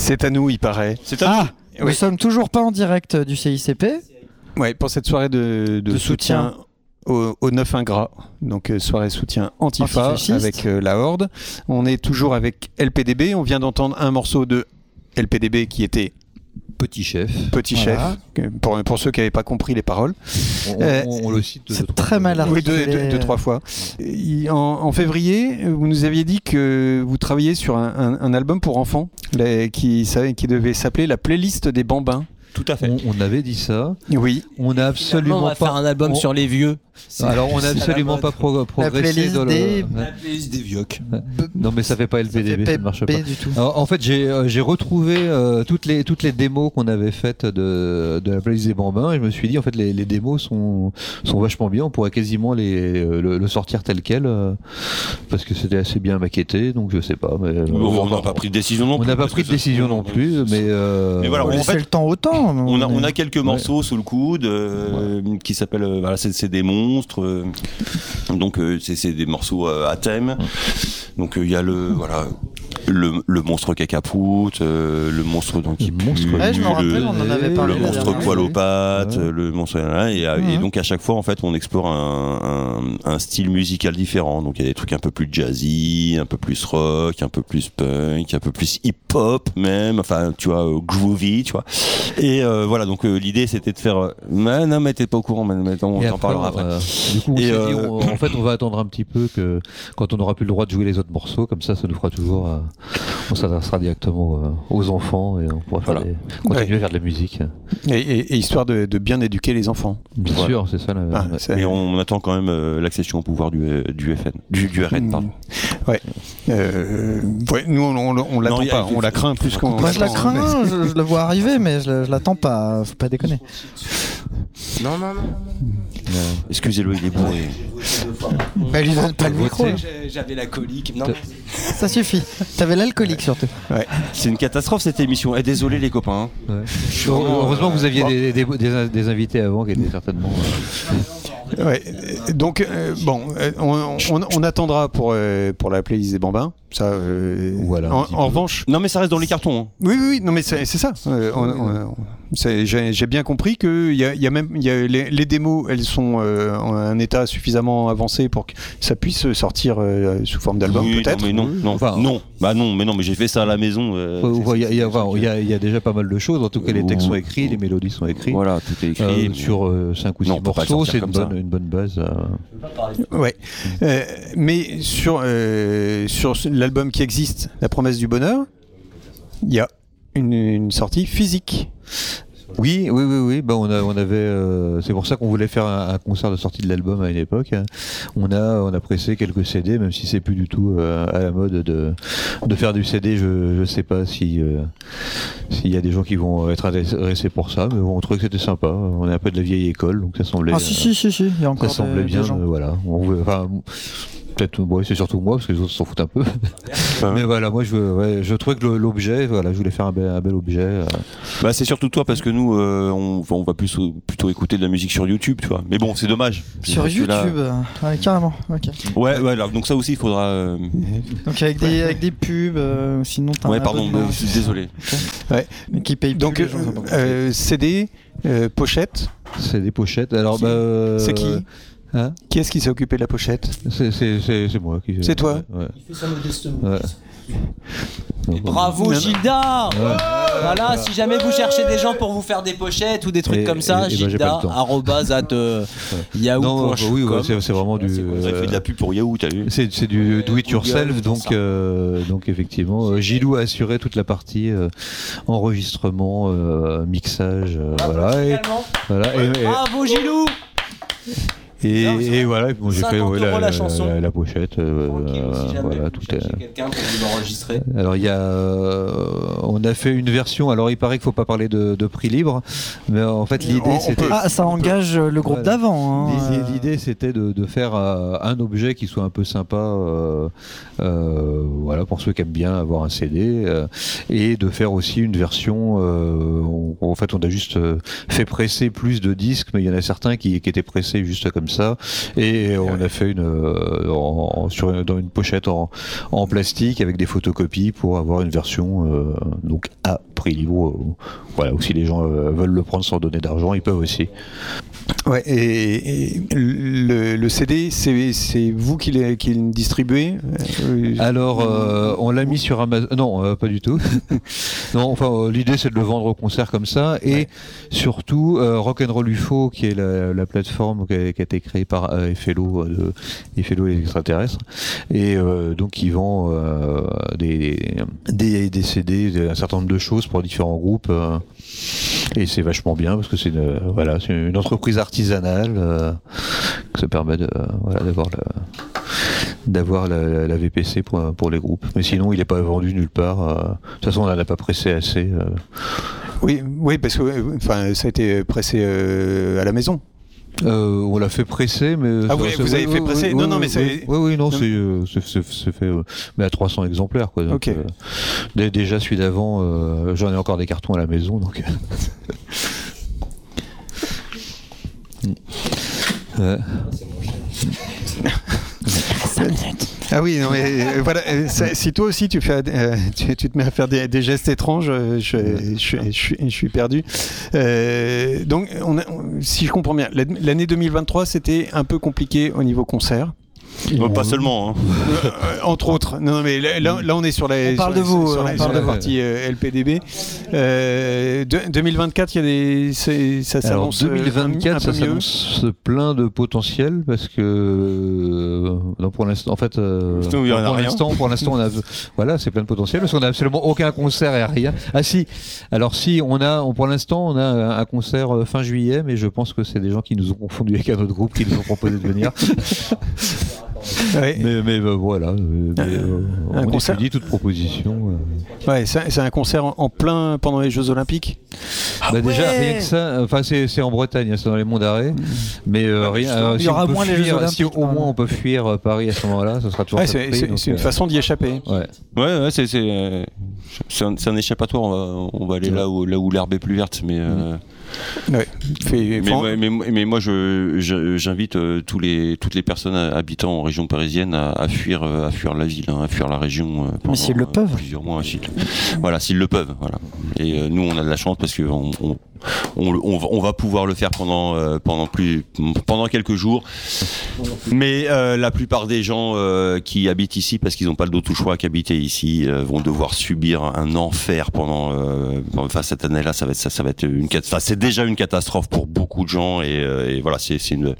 C'est à nous, il paraît. C'est à nous. Nous sommes toujours pas en direct du CICP. Ouais, pour cette soirée de soutien au 9 Ingrat. Donc soirée soutien Antifa avec la Horde. On est toujours avec LPDB. On vient d'entendre un morceau de LPDB qui était Petit Chef. Pour ceux qui n'avaient pas compris les paroles. On le cite c'est très mal articulé. Oui, deux, trois fois. En février, vous nous aviez dit que vous travailliez sur un album pour enfants qui devait s'appeler La playlist des bambins. Tout à fait. On avait dit ça. Oui. On n'a absolument on va faire un album sur les vieux. Alors on n'a absolument pas progressé dans la playlist des vieux. Non mais ça fait pas LPDB, ça ne marche pas. Du tout. Alors, en fait j'ai retrouvé toutes les démos qu'on avait faites de la playlist des bambins et je me suis dit en fait les démos sont vachement bien. On pourrait quasiment le sortir tel quel parce que c'était assez bien maquetté, donc je sais pas. Mais, on n'a pas pris de décision non plus. On n'a pas pris de décision non plus, mais voilà, on fait le temps autant. On a quelques morceaux sous le coude qui s'appellent voilà, c'est des monstres. Donc c'est des morceaux à thème. Donc il y a le monstre cacapoute, le monstre qui pue, je me rappelle, on en avait parlé, le monstre poil aux pattes, le monstre et donc à chaque fois en fait on explore un style musical différent. Donc il y a des trucs un peu plus jazzy, un peu plus rock, un peu plus punk, un peu plus hip-hop même, enfin tu vois groovy, tu vois. Et voilà, donc l'idée c'était de faire non mais t'es pas au courant, mais on t'en parlera après. Du coup on s'est dit en fait on va attendre un petit peu que quand on aura plus le droit de jouer les autres morceaux, comme ça nous fera toujours on s'adressera directement aux enfants et on pourra continuer à faire de la musique. Et histoire de bien éduquer les enfants. Bien sûr, c'est ça. Et on attend quand même l'accession au pouvoir du RN, pardon. Ouais. Nous on l'attend pas, on la craint plus qu'on. Moi je la crains, je la vois arriver, mais je l'attends pas. Faut pas déconner. Non. Excusez-le, il est bourré. Bah, lui donne pas le micro. J'avais la colique. Non. Ça suffit. T'avais l'alcoolique surtout. Ouais. C'est une catastrophe cette émission. Et désolé les copains. Ouais. Heureusement que vous aviez des invités avant qui étaient certainement. Ouais. Donc on attendra pour la playlist des bambins. Ça. Voilà. En revanche. Non mais ça reste dans les cartons. Hein. Oui. Non mais c'est ça. J'ai bien compris que les démos, elles sont en un état suffisamment avancé pour que ça puisse sortir sous forme d'album, peut-être. Non, mais j'ai fait ça à la maison. Il y a déjà pas mal de choses. En tout cas, les textes sont écrits, les mélodies sont écrites. Voilà, tout est écrit. Sur 5 ou 6 morceaux, c'est une bonne base. Ouais. Mais sur l'album qui existe, La promesse du bonheur, il y a une sortie physique. Oui. Bah on avait. C'est pour ça qu'on voulait faire un concert de sortie de l'album à une époque. On a pressé quelques CD, même si c'est plus du tout à la mode de faire du CD. Je sais pas s'il y a des gens qui vont être intéressés pour ça, mais bon, on trouvait que c'était sympa. On est un peu de la vieille école, donc ça semblait. Ah si. Il y a encore ça semblait bien. Voilà. Peut-être, c'est surtout moi parce que les autres s'en foutent un peu. Mais voilà, moi je trouvais que l'objet, je voulais faire un bel objet. Bah c'est surtout toi parce que nous on va plutôt écouter de la musique sur YouTube, tu vois. Mais bon, c'est dommage. Sur YouTube, carrément. Okay. Ouais, alors, donc ça aussi il faudra. Donc avec des pubs, sinon t'as. Ouais, pardon, je suis désolé. Okay. Ouais. Mais qui paye plus. Donc CD, pochette. C'est des pochettes. Alors c'est qui? Hein, qui est-ce qui s'est occupé de la pochette? C'est moi. C'est toi? Ouais. Il fait ça modestement. Ouais. Bravo Gilda. Voilà, si jamais vous cherchez des gens pour vous faire des pochettes ou des trucs comme ça, Gilda @yahoo.com. Oui, c'est vraiment du. Vous avez fait de la pub pour Yahoo, t'as vu? C'est du do it yourself, donc effectivement, Gilou a assuré toute la partie enregistrement, mixage, voilà. Bravo Gilou. Et voilà, bon, j'ai fait la pochette. Si voilà, tout est. Quelqu'un pour vous l'enregistrer. Alors on a fait une version. Alors il paraît qu'il faut pas parler de prix libre, mais en fait l'idée c'était. Ça engage le groupe d'avant. Hein. L'idée c'était de faire un objet qui soit un peu sympa, voilà, pour ceux qui aiment bien avoir un CD, et de faire aussi une version. En fait, on a juste fait presser plus de disques, mais il y en a certains qui étaient pressés juste comme ça, et on a fait dans une pochette en plastique avec des photocopies pour avoir une version donc à prix libre. Voilà, ou si les gens veulent le prendre sans donner d'argent, ils peuvent aussi. Ouais, et le CD, c'est vous qui le distribuez Alors, on l'a mis sur Amazon. Non, pas du tout. Non, enfin, l'idée c'est de le vendre au concert comme ça, et surtout Rock'n'Roll UFO, qui est la plateforme qui a été créée par Fellow et extraterrestres, et donc ils vendent des CD, un certain nombre de choses pour différents groupes, et c'est vachement bien parce que c'est une entreprise artisanale que ça permet d'avoir la VPC pour les groupes. Mais sinon, il n'est pas vendu nulle part. De toute façon, on n'en a pas pressé assez. Oui, parce que ça a été pressé à la maison. On l'a fait presser, mais vous avez fait presser. Non, mais c'est. Oui, non, c'est fait, mais à 300 exemplaires, quoi. Donc, déjà celui d'avant, j'en ai encore des cartons à la maison, donc. Ah oui, non, mais voilà. Si toi aussi tu te mets à faire des gestes étranges, je suis perdu. Donc, si je comprends bien, l'année 2023, c'était un peu compliqué au niveau concert. Pas seulement. Hein. Entre autres. Non, mais là, on est sur la partie LPDB. 2024, il y a ça s'annonce. 2024, ça s'annonce plein de potentiel parce que pour l'instant, en fait, pour l'instant, on a, voilà, c'est plein de potentiel parce qu'on a absolument aucun concert et rien. Ah si. Alors si, pour l'instant, on a un concert fin juillet, mais je pense que c'est des gens qui nous ont confondu avec un autre groupe qui nous ont proposé de venir. Ouais. Mais voilà, on étudie toute proposition. Ouais, c'est un concert en plein pendant les Jeux Olympiques. Déjà rien que ça, enfin c'est en Bretagne, c'est dans les Monts d'Arrêt, mais rien. Il y aura moins les Jeux Olympiques. Si au moins on peut fuir Paris à ce moment-là, ça sera toujours. C'est une façon d'y échapper. Ouais, c'est un échappatoire. On va aller là où l'herbe est plus verte, mais. Mais moi j'invite toutes les personnes habitant en région parisienne à fuir la ville, à fuir la région pendant s'ils le peuvent. Plusieurs mois. Voilà, s'ils le peuvent. Voilà. Et nous on a de la chance parce que on va pouvoir le faire pendant quelques jours. Mais la plupart des gens qui habitent ici parce qu'ils n'ont pas d'autre choix qu'habiter ici vont devoir subir un enfer pendant cette année-là. Ça va être une catastrophe. C'est déjà une catastrophe pour beaucoup de gens et voilà, c'est une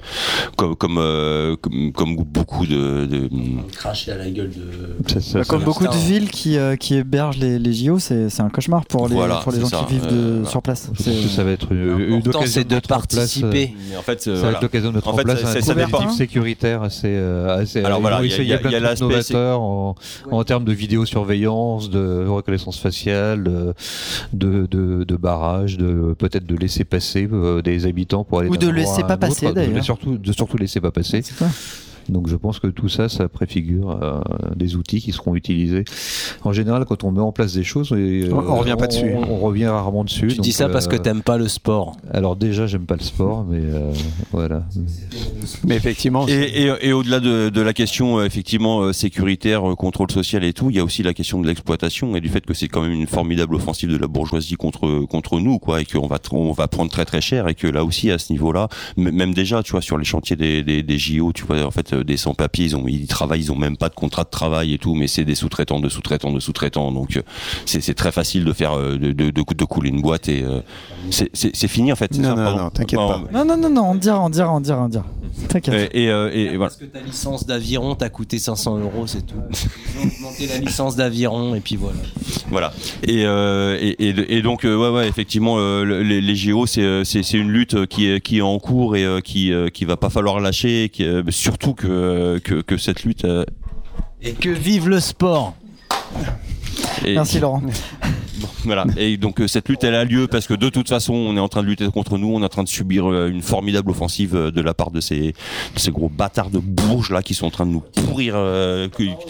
comme beaucoup de cracher à la gueule de comme beaucoup de villes qui hébergent les JO, c'est un cauchemar pour les gens qui vivent sur place. Ça va être une occasion de participer. Mais en fait, ça va être l'occasion de mettre en place un dispositif sécuritaire assez. Alors voilà, il y a l'aspect novateur en termes de vidéosurveillance, de reconnaissance faciale, de barrage, peut-être de laisser passer des habitants pour aller ou de laisser pas passer d'ailleurs. Mais surtout laisser pas passer. C'est ça. Donc je pense que tout ça préfigure des outils qui seront utilisés. En général, quand on met en place des choses, on revient pas dessus. On revient rarement dessus. Tu dis ça parce que t'aimes pas le sport. Alors déjà, j'aime pas le sport, mais voilà. Mais effectivement. Et au-delà de la question effectivement sécuritaire, contrôle social et tout, il y a aussi la question de l'exploitation et du fait que c'est quand même une formidable offensive de la bourgeoisie contre nous, quoi, et qu'on va prendre très très cher et que là aussi à ce niveau-là, même déjà, tu vois, sur les chantiers des JO, tu vois, en fait. Des sans-papiers, ils travaillent, ils ont même pas de contrat de travail et tout, mais c'est des sous-traitants, donc c'est très facile de faire de couler une boîte et c'est fini en fait. Non, t'inquiète pas. Non, on dira. T'inquiète. Et voilà. Parce que ta licence d'aviron t'a coûté 500 €, c'est tout. Ils ont augmenté la licence d'aviron et puis voilà. Voilà. Et donc ouais, effectivement, les JO, c'est une lutte qui est en cours et qui va pas falloir lâcher, surtout que cette lutte et que vive le sport. Merci Laurent. Bon, voilà. Et donc cette lutte elle a lieu parce que de toute façon on est en train de lutter contre nous, on est en train de subir une formidable offensive de la part de ces gros bâtards de bourges là qui sont en train de nous pourrir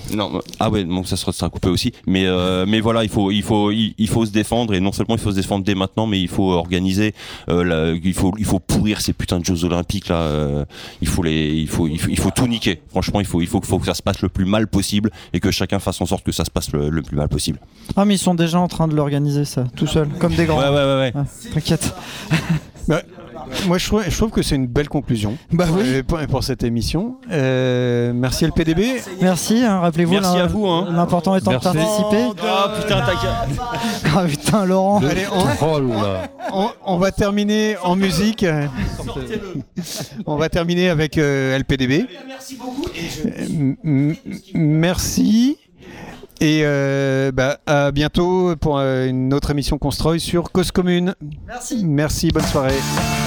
Non, ah ouais, donc ça sera coupé aussi. Mais voilà, il faut se défendre, et non seulement il faut se défendre dès maintenant, mais il faut organiser. Il faut pourrir ces putains de Jeux Olympiques là. Il faut tout niquer. Franchement, il faut que ça se passe le plus mal possible, et que chacun fasse en sorte que ça se passe le plus mal possible. Ah, mais ils sont déjà en train de l'organiser, ça, tout seul, comme des grands. Ouais. T'inquiète. Moi, je trouve que c'est une belle conclusion pour cette émission. Merci LPDB. Merci, rappelez-vous. Merci à vous. L'important étant de participer. Oh putain, Ah putain, Laurent. Allez, on va terminer en musique. On va terminer avec LPDB. Merci beaucoup. Merci. Et à bientôt pour une autre émission Constroy sur Cause Commune. Merci. Merci, bonne soirée.